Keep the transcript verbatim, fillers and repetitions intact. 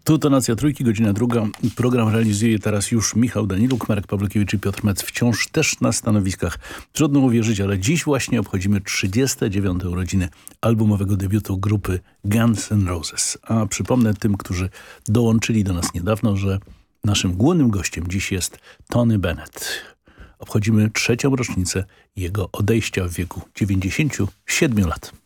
Tu Tonacja Trójki, godzina druga. Program realizuje teraz już Michał Daniluk, Marek Pawlukiewicz i Piotr Mec, wciąż też na stanowiskach. Trudno uwierzyć, ale dziś właśnie obchodzimy trzydzieste dziewiąte urodziny albumowego debiutu grupy Guns N' Roses. A przypomnę tym, którzy dołączyli do nas niedawno, że naszym głównym gościem dziś jest Tony Bennett. Obchodzimy trzecią rocznicę jego odejścia w wieku dziewięćdziesięciu siedmiu lat.